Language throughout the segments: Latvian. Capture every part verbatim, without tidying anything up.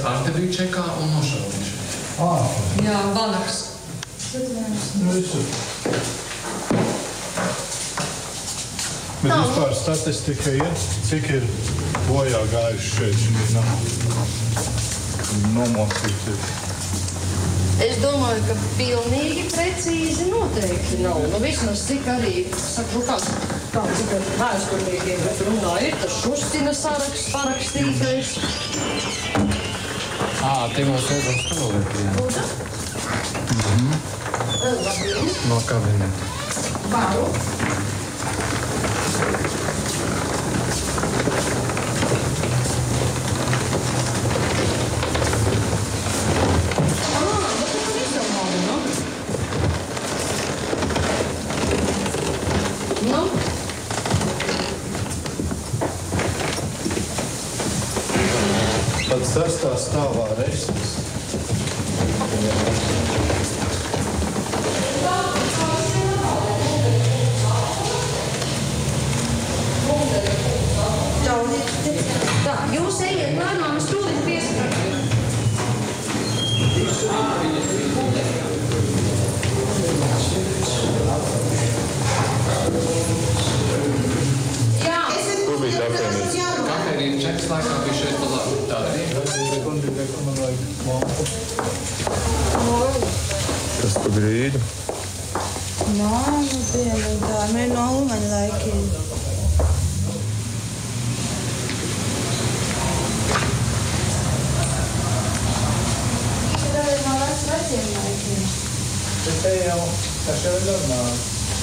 Arte bija čekā un nošauja viņš. Ah. Jā, Vanaks. Visu. Bet vispār statistika ir, cik ir bojā gājuši šeit šī nama? Nomocīti. Es domāju, ka pilnīgi precīzi noteikti nav. Nu, vismaz cik arī, saku, kāds, kāds cik vēsturniekiem runā, ir tas Šustina saraksts parakstītais. Ā, te mums vajadzās stāvēt, jā. Lūdzu? Mhm. Vēl labīgi. No kabineta. Varu. Tad sestā stāvā restis. Tā, jūs ejiet lēnām, es tūlīt piesakāju. Jā, Kur bija kafēnīca? Kafēnīca čekas laikā bija šeit pa labi. Kas pa grīdu? Māmu dienu, tā ir no Ulmaņa laikiem. Tā ir no veciem laikiem. Bet te jau, tas jau ir normāli.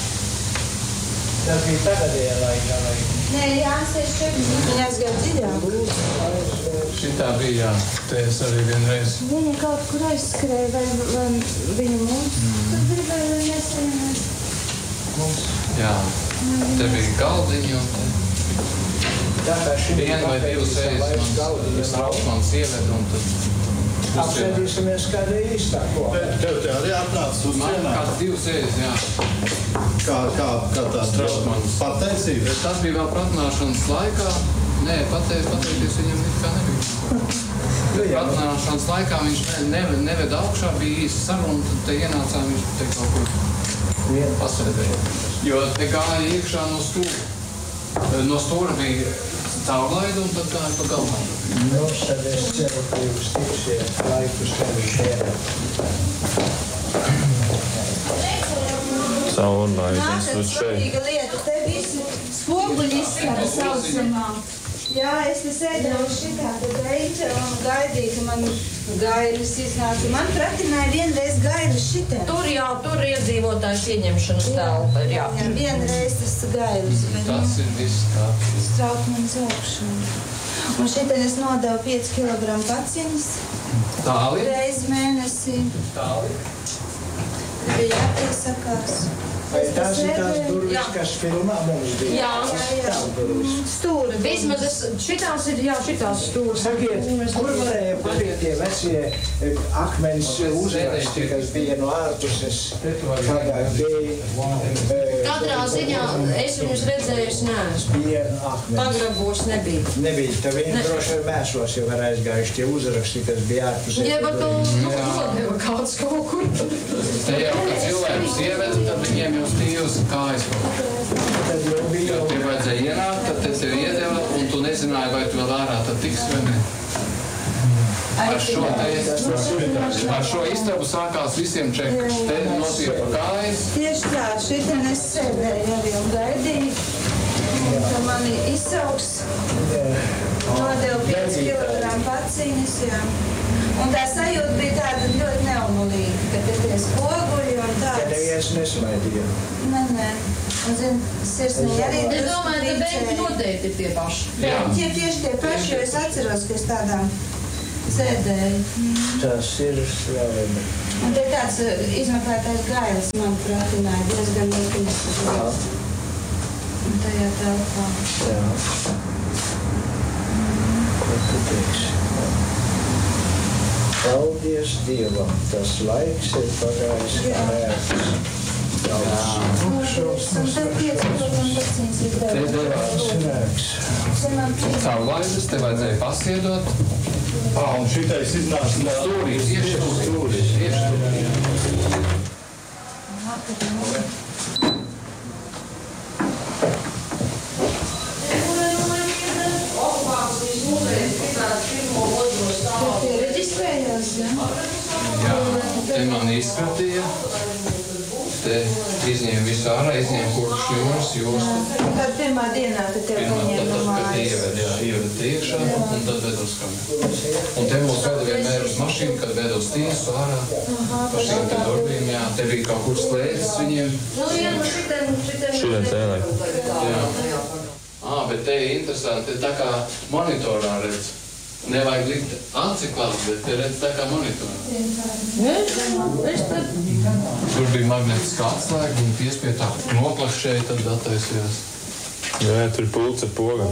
Tas bija tagadējā laikā, vai? Nē, jāsēs četrdesmit gadu dziļāk. Šitā bija, jā. Te es arī vienreiz. Viņa kaut kur aizskrēja, vai, vai viņa mums tur gribēja, vai mēs vienreiz. Mums. Jā. Te bija galdiņi un te. Tā kā šī Vienu vai divas ejas mans Rausmans ieved un tad... Apsēdīsimies kādā īstā kopā. Tev te arī atnācis uz Man cienām. kāds divas ejas, jā. Kā, kā, kā tās Rausmans. pateicības? Tas bija vēl pratināšanas laikā. Nē, pateic, pateikties viņam it kā nebija. Pratināšanas laikā viņš ne, ne, neved augšā, bija īsa saruna, tad te ienācām, viņš te kaut kur pasēdēja. Jo te gāja iekšā no stūra. No stūra bija caurlaida un tad gāja pa galvā. Nu, tad es ceru, ka jūs tiksiet laikus tevi šeit. Caurlaidas uz šeit. Svarīga lieta, te visi spoguļi izskata saucamā. Jā, es te sēdēju šitā, te beidze un gaidīju, ka man gailis iznāca. Man pratināja vienreiz gailis šitā. Tur jā, tur iedzīvotājs ieņemšanas telpa ir, jā. Jā, vienreiz tas gailis. Tas ir viss kā. Straukt man zaukšanu. Un šitien es nodevu pieci kilogramu paciņas. Tāli? Reiz mēnesī. Tāli? Bija jāpiesakās. Vai tās ir tās durvis, kas filmā mums bija? Jā, jā. Stūri. Vismaz es, šitās ir, jā, šitās stūras. Sakiet, kur varēja pabiet tie vecie akmens uzraksti, kas bija no ārpuses, kādā bija? Katrā ziņā es viņus redzējuši neesmu. Bija akmens. Pagrabos nebija. Nebija, tad viņi droši vien mēsos jau var aizgājuši tie uzraksti, kas bija ārpusē. Jeb ar to, nu, nodeva kāds kaut kur. Te jau, kad cilvēkus ieved, tad viņiem jau stīvas kājas kaut kur. Tad jau bija Jo tev vajadzēja ienākt, tad te tev iedeva, un tu nezināji, vai tu vēl ārā tad tiks vai ne. Ar šo, te, ar šo istabu sākās visiem čekas. Te notiepa kājas. Tieši tā, šitien es sēdēju arī un gaidīju, ka mani izsauks. Nodevu pieci kilogramu paciņas, jā. Un tā sajūta bija tāda ļoti neumulīga, ka te tie spoguļi un Te tāds. neviens nesmaidīja. Nē, nē. Un, zin, sirsniņi arī Es drusku domāju, ka beigti trīcēja. noteikti ir tie paši. Jā. Tie tieši tie paši, jo es atceros, ka es tādā sēdēju. Tas ir slaveni. Un te tāds uh, izmeklētājs gailis man pratināja diezgan likums. Un tajā telpā. Jā. Ko tu teiksi? Paldies Dievam, tas laiks ir pagājis mērķis. Un tad pieci kilogramu paciņas ir Te devu. devās Svēks. Man prieks. caurlaidas, te vajadzēja pasiedot. Ah, un šitais iznāca no Stūrīs, tieši stūrīs, tieši stūrīs. Reģistrējās, jā? Jā, te man izskatīja, te izņēma visu ārā, izņēma kurš jūras, jūras. Tad pirmā dienā, kad tev Pirmā, paņēma tad, no tad, kad mājas. ieved, jā, ieved iekšā, un tad ved uz kameru. Un te mums vēl vienmēr uz mašīnu, kad ved uz tiesu ārā, pa šīm te durvīm, jā, te bija kaut kur slēdzis viņiem. Nu, jā, nu šitien, šitien... Šitien tēlē. Jā. Ā, bet te ir interesanti, tā kā monitorā redz. Nevajag likt aci klāt, bet te redz tā kā monitorā. Es tad... Tur bija magnetiskā atslēga un piespied tā noklakšēja, tad attaisījās. Jā, tur ir pults ar pogām.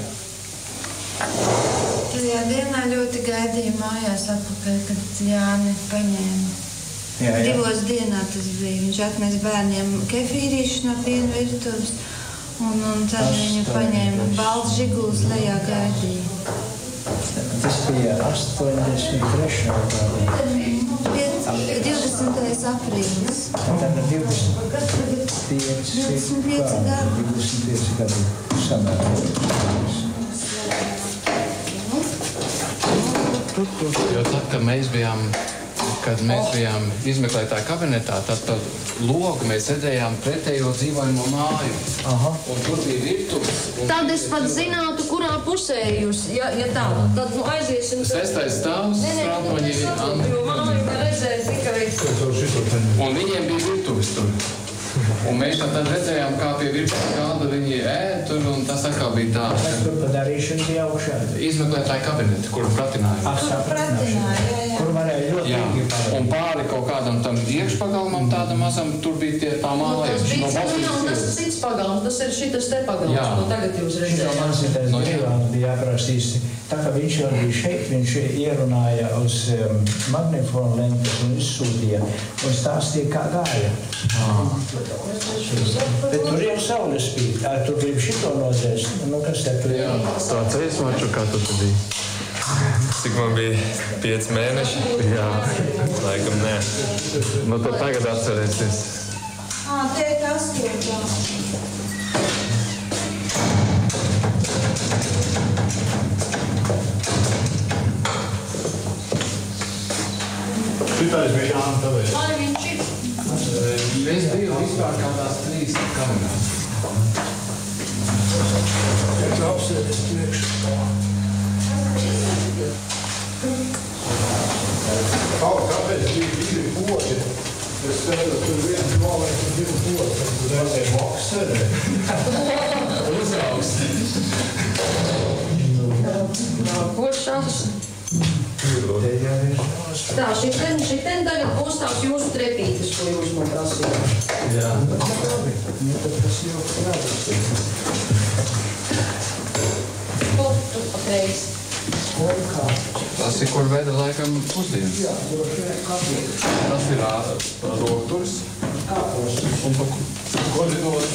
Tajā dienā ļoti gaidīju mājās atpakaļ, kad Jāni paņēma. Jā, jā. Divos dienā tas bija. Viņš atnes bērniem kefīrīšu no piena virtuves, un, un tad viņu paņēma balts žiguls lejā gaidīja. Tas bija astoņdesmit trešā gadā. divdesmitais aprīlis. Tad divdesmit pieci divdesmit pieci gadi. divdesmit pieci gadi samērā. Jo tad, kad mēs bijām, kad mēs bijām izmeklētāju kabinetā, tad pa logu mēs redzējām pretējo dzīvojamo māju. Aha. Un tur bija virtuves. un- Tad es pat zinātu, kurā pusē jūs, ja, ja tā, tad nu aiziesim... Sestais stāvs, strāmoņi, Jo māju var redzēt tikai... un viņiem bija virtuves tur. Un mēs tad redzējām, kā pie virtuves kāda viņi ēd tur, un tas atkal bija tā. Tur pa darīšanu bija augšā. Izmeklētāju kabineti, kuru pratināja. Ah, sapratināšana. Jā, jā. Kur varēja ļoti Jā, ilgi pavadīt. un pāri kaut kādam tam iekšpagalmam tādam mazam, tur bija tie tā Nu, māja. tas bija, No nu jā, un tas Baltijas ir cits pagalms, tas ir šitas te pagalms, Jā. ko tagad jūs Šito redzējāt. mācītājs No, jā. Dīvāns bija jāprasīs. Tā kā viņš jau bija šeit, viņš ierunāja uz um, magnifonu lentas un izsūtīja un stāstīja, kā gāja. Bet tur jau saules spīd. Ā, tu gribi šito nozēst? Nu, kas te tur ir? Tāds eismaču, kā tu tad biji? Cik man bija pieci mēneši? Jā, laikam nē. Nu, tad tagad atcerēsies. Ā, te ir tas, ko Šitais bija Jānis Tavējs. Lai viņš ir... Es biju vispār kādās trīs kamerās. Apsēdies priekšā. Kaut kāpēc bija divi pogi? Es sēdu tur viens malēs un divi pogi. Tad redzēju boks sēdē. Uzraugs. Ko šās? Tā, šitien, šitien tagad būs tās jūsu trepītes, ko jūs man prasījāt. Jā. Nu, tad tas jau strādās. Ko tu patreiz? Tas ir, kur veda laikam pusdienas. Jā, droši vien kāpēc. Tas ir ā, rokturis Kāpos. un pa koridoru.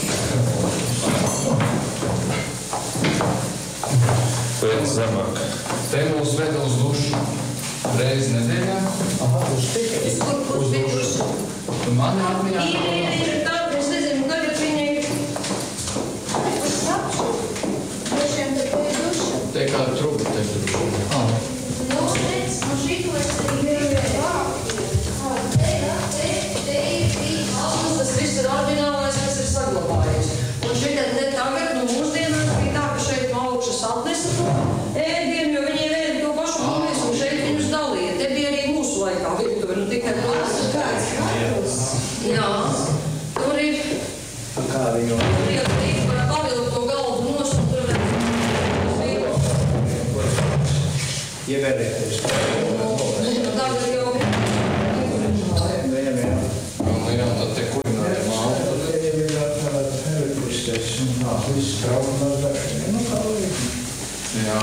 Pēc zemāk. Te mūs veda uz dušu reizi nedēļā. Aha, uz tikai. Kur, kur bijuši? Un man atmiņā... Ir, ir, ir, tā, es nezinu, tagad viņi... Dažiem te te ir duša. Te kāda truba te tur. Nu, redz, nu šito es arī tas viss ir oriģinālais, kas ir saglabājies. Un šitien ne tagad, nu mūsdienās bija tā, ka šeit no augšas atnesa to ēdienu, jo viņi ēda to pašu mūmies, un šeit viņus dalīja. Te bija arī mūsu laikā virtuve, nu tikai plāns. Jā, tur ir, Kā viņu? tur ir, tur var pavilkt to galdu nost, un tur var... Ievērēties. Nu, tagad jau... Vienam, jā. Un jā, tad te kurināja māla. Tad ir vēl tāda pelēkustes, un nā, viss traumas mazdašana. Nu, kā līdzi. Jā.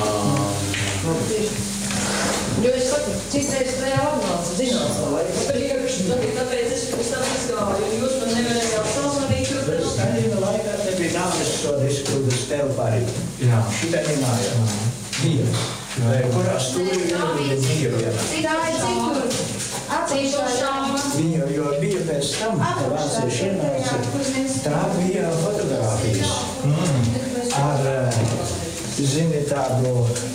Jo es saku, citreiz tajā apnāca zinātnē, priekš, tāpēc es pēc tam izgāju, un jūs man nevarējāt sasvarīt, jo Bet Staļina laikā te bija nāves soda izkļūdas telpari. Jā. Šitā ir mājā. Kurā stūrī viņa bija viena. Tā ir cik tur? Atcīšošā. Viņa jau bija pēc tam, ka vācieši ienāca. Tā bija fotogrāfijas. Ar, zini, tādu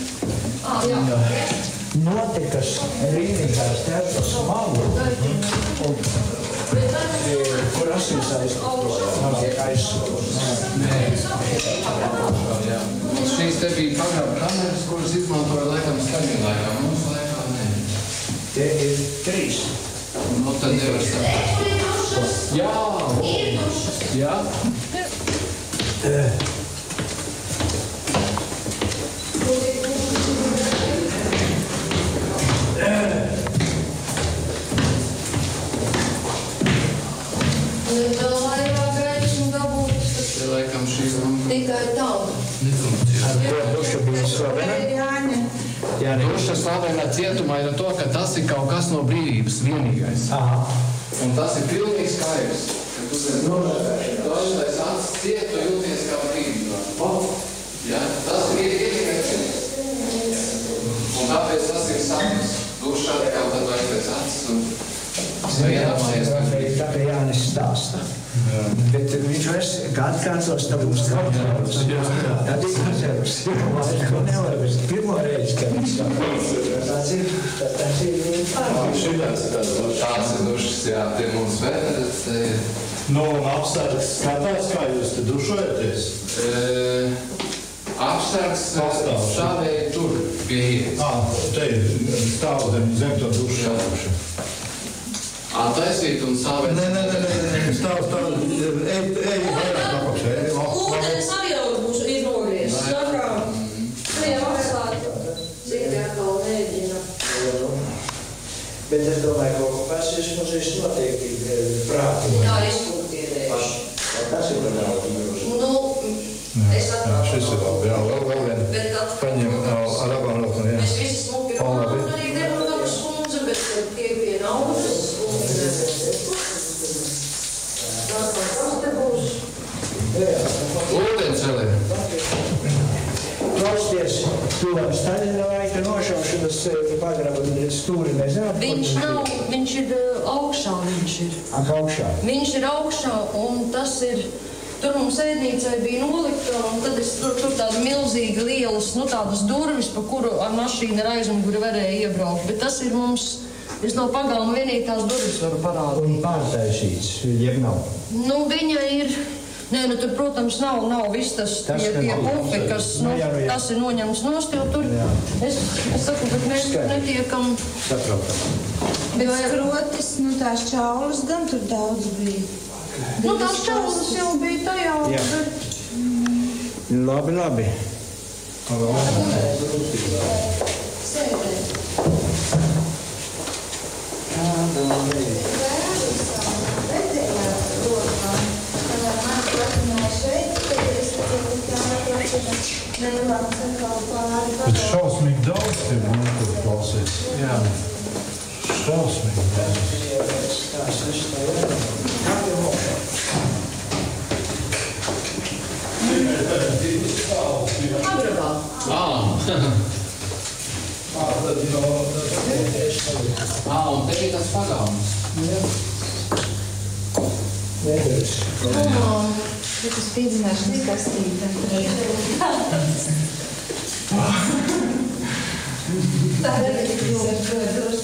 notikas brīnīgās tērpas malu. Un, kur asins aizsūtos. Šīs te bija pagraba kameras, kuras izmantoja laikam skaņu laikā. Mums laikā nē. Tie ir trīs. Nu, tad nevar saprast. Jā, jā. Laikam šīs mums Tikai tā. Ar to dušu bija slavena. Jāņa. Jāni. duša slavena cietumā ir to, ka tas ir kaut kas no brīvības vienīgais. Aha. Un tas ir pilnīgi skaidrs. Ka tu zini, dažreiz acis cietu jūties kā brīvībā. Ja? Tas ir vienīgais. Un tāpēc tas ir sapnis. Duša atkal tad vairs pēc acis un vienāpsies. Tā kā Jānis stāsta. Bet viņš vairs kā atkārtos, tad būs kāds. Tad ir mazēvs. Ko nevar būt. Pirmo reizi, kad viņš stāsta. Tas ir, tas ir Šitās ir tāds dušas, jā, tie mums vērts. Nu, un apsargs skatās, kā jūs te dušojaties? Apsargs stāvēja tur pie ietas. Ā, te ir stāv zem, zem to dušu. Taisīt un sāvēt. Nē, nē, nē, nē, nē, stāv, stāv, ej, ej, vairāk apakšē. Ūdens arī jau būs iznories. Saprām. Viņam atstāt. Cik tie atkal mēģina. Bet es domāju, ka pēc mums viss notiek prātīgi. Tā izpūtierējuši. Tas ir par daudz. Nu, es Jā, atkal. šis ir labi. Jā, vēl, vēl vien. Bet atkal. Paņem ar abām rokām, jā. Mēs visi smuki runājam, arī Debordavas kundze, bet tie pie naudas. Ūdens vēl ir. Klausties, to Staļina laika nošaušanas pagraba stūri nezināt? Viņš nav, viņš ir uh, augšā, viņš ir. Ak, augšā. Viņš ir augšā, un tas ir, tur mums ēdnīcai bija nolikta, un tad es tur, tur tāda milzīga lielas, nu tādas durvis, pa kuru ar mašīnu ar aizmuguri varēja iebraukt, bet tas ir mums, es no pagalma vienīgi tās durvis varu parādīt. Un pārtaisīts, jeb nav. Nu, viņa ir, nē, nu tur, protams, nav, nav viss tas, Tas, tie, ka tie nav. pufi, kas, nu, Nu, jā, nu, jā. tas ir noņemts nost, jo tur, Jā. es, es saku, bet mēs tur Skaidrs. netiekam, Saprotam. Bet skrotis, nu tās čaulas gan tur daudz bija. nu tās čaulas jau bija tajā, Jā. bet Labi, labi. Sēdēt. Bet šausmīgi daudz tie būtu, kur klausies. Jā. Šausmīgi daudz. pagrabā. Ā, Ā, un te bija tas pagalms. Nedaris. Bet tas spīdzināšanas kastīte. Tā ir tik ļoti.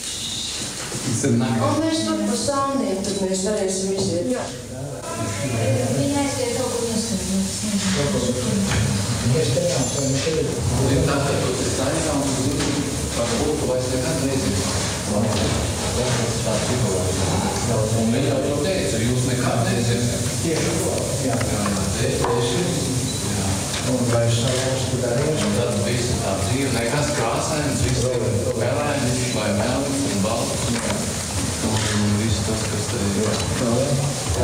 Un mēs tur pa sāniem, tad mēs varēsim iziet. Jā. Viņa aiztiek kaut kur neskatīties. Mēs te nācām, mēs te Un tā, ka tu tas taisā un zini, kā būtu vairs nekad nezinu. Tas tā psiholoģija. Un viņa jau to teica, jūs nekad nezinu. tieši to. Jā. Tieši. Un vairs savās tu darījies. Tad viss tā dzīve, nekas krāsains, viss ir pelēnis, vai melnis un balts. Un viss tas, kas te ir.